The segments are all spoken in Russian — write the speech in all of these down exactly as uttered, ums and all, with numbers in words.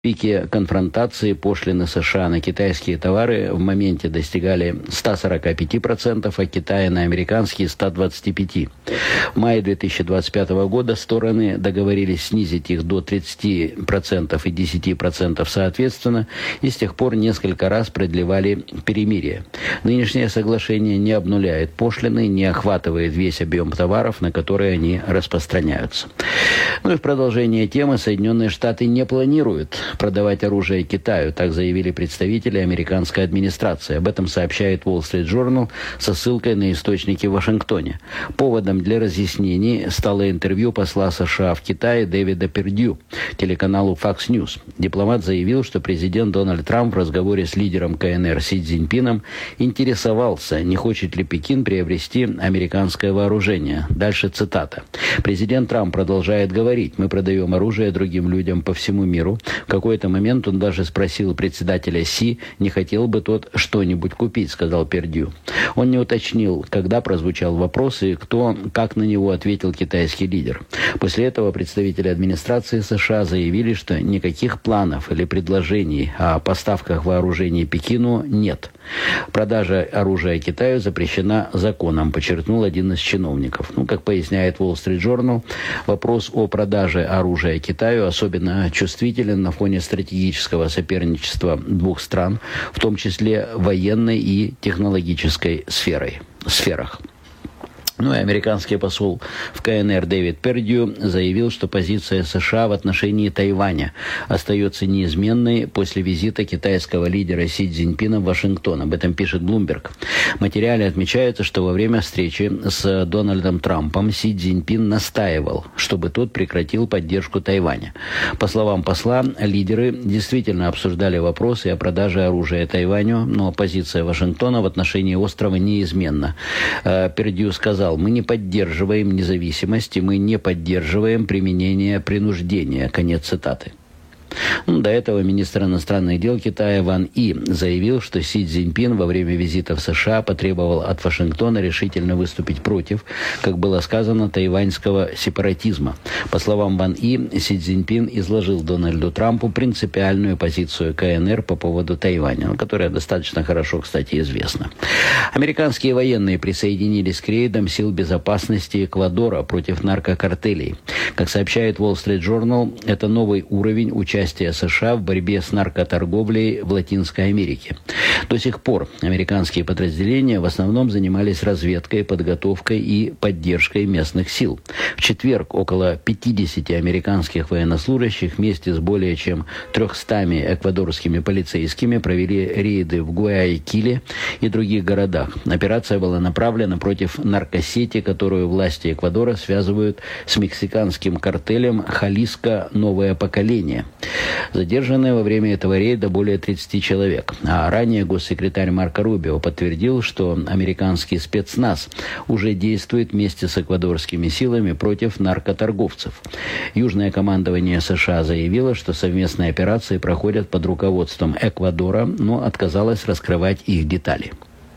В пике конфронтации пошлины США на китайские товары в моменте достигали ста сорока пяти процентов, а Китая на американские – ста двадцати пяти процентов. В мае две тысячи двадцать пятого года стороны договорились снизить их до тридцати процентов и десяти процентов соответственно, и с тех пор несколько раз продлевали перемирие. Нынешнее соглашение не обнуляет пошлины, не охватывает весь объем товаров, на которые они распространяются. Ну и в продолжение темы Соединенные Штаты не планируют продавать оружие Китаю, так заявили представители американской администрации. Об этом сообщает Wall Street Journal со ссылкой на источники в Вашингтоне. Поводом для разъяснений стало интервью посла США в Китае Дэвида Пердью телеканалу Fox News. Дипломат заявил, что президент Дональд Трамп в разговоре с лидером КНР Си Цзиньпином интересовался, не хочет ли Пекин приобрести американское вооружение. Дальше цитата. Президент Трамп продолжает говорить: «Мы продаем оружие другим людям по всему миру». В какой-то момент он даже спросил председателя Си, не хотел бы тот что-нибудь купить, сказал Пердью. Он не уточнил, когда прозвучал вопрос и кто, как на него ответил китайский лидер. После этого представители администрации США заявили, что никаких планов или предложений о поставках вооружений Пекину нет. Продажа оружия Китаю запрещена законом, подчеркнул один из чиновников. Ну, как поясняет Wall Street Journal, вопрос о продаже оружия Китаю особенно чувствителен на фоне стратегического соперничества двух стран, в том числе военной и технологической сферой, сферах. Ну и американский посол в КНР Дэвид Пердью заявил, что позиция США в отношении Тайваня остается неизменной после визита китайского лидера Си Цзиньпина в Вашингтон. Об этом пишет Bloomberg. В материале отмечается, что во время встречи с Дональдом Трампом Си Цзиньпин настаивал, чтобы тот прекратил поддержку Тайваня. По словам посла, лидеры действительно обсуждали вопросы о продаже оружия Тайваню, но позиция Вашингтона в отношении острова неизменна. Пердью сказал: «Мы не поддерживаем независимость, и мы не поддерживаем применение принуждения». Конец цитаты. Ну, до этого министр иностранных дел Китая Ван И заявил, что Си Цзиньпин во время визита в США потребовал от Вашингтона решительно выступить против, как было сказано, тайваньского сепаратизма. По словам Ван И, Си Цзиньпин изложил Дональду Трампу принципиальную позицию КНР по поводу Тайваня, которая достаточно хорошо, кстати, известна. Американские военные присоединились к рейдам сил безопасности Эквадора против наркокартелей. Как сообщает Wall Street Journal, это новый уровень участия США в борьбе с наркоторговлей в Латинской Америке. До сих пор американские подразделения в основном занимались разведкой, подготовкой и поддержкой местных сил. В четверг около пятидесяти американских военнослужащих вместе с более чем трехстами эквадорскими полицейскими провели рейды в Гуаякиле и других городах. Операция была направлена против наркосети, которую власти Эквадора связывают с мексиканским картелем «Халиско. Новое поколение». Задержанные во время этого рейда более тридцати человек. А ранее госсекретарь Марко Рубио подтвердил, что американский спецназ уже действует вместе с эквадорскими силами против наркоторговцев. Южное командование США заявило, что совместные операции проходят под руководством Эквадора, но отказалось раскрывать их детали.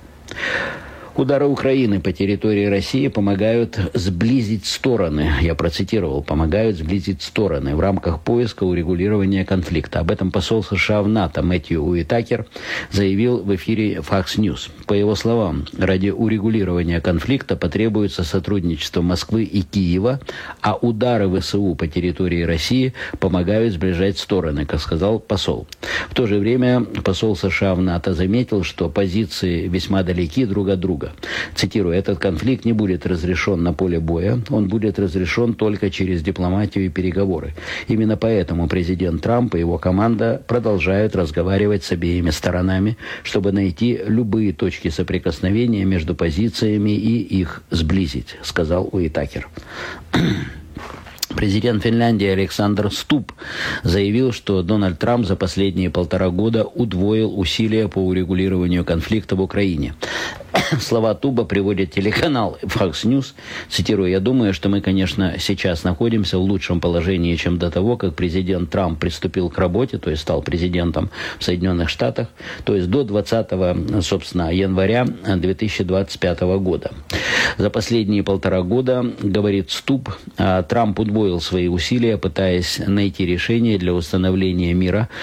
Удары Украины по территории России помогают сблизить стороны. Я процитировал, помогают сблизить стороны в рамках поиска урегулирования конфликта. Об этом посол США в НАТО Мэтью Уитакер заявил в эфире Fox News. По его словам, ради урегулирования конфликта потребуется сотрудничество Москвы и Киева, а удары ВСУ по территории России помогают сближать стороны, как сказал посол. В то же время посол США в НАТО заметил, что позиции весьма далеки друг от друга. Цитирую: «Этот конфликт не будет разрешен на поле боя, он будет разрешен только через дипломатию и переговоры. Именно поэтому президент Трамп и его команда продолжают разговаривать с обеими сторонами, чтобы найти любые точки соприкосновения между позициями и их сблизить», сказал Уитакер. Президент Финляндии Александр Стуб заявил, что Дональд Трамп за последние полтора года удвоил усилия по урегулированию конфликта в Украине. Слова Туба приводит телеканал Fox News. Цитирую: «Я думаю, что мы, конечно, сейчас находимся в лучшем положении, чем до того, как президент Трамп приступил к работе, то есть стал президентом в Соединенных Штатах, то есть до двадцатого, собственно, января две тысячи двадцать пятого года. За последние полтора года, говорит Стуб, Трамп удвоил свои усилия, пытаясь найти решение для установления мира